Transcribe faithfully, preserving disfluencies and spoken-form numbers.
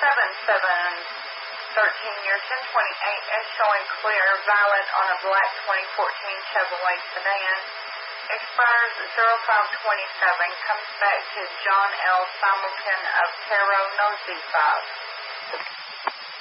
seven seven thirteen year ten twenty-eight is showing clear, valid on a black twenty fourteen Chevrolet sedan. Expires zero five twenty-seven, comes back to John L. Simulton of Terro Nosy five.